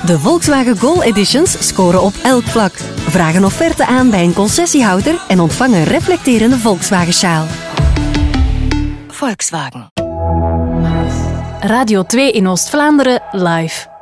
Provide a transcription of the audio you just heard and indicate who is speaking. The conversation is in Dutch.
Speaker 1: De Volkswagen Gol Editions scoren op elk vlak. Vraag een offerte aan bij een concessiehouder en ontvang een reflecterende Volkswagen-sjaal.
Speaker 2: Volkswagen.
Speaker 3: Radio 2 in Oost-Vlaanderen live.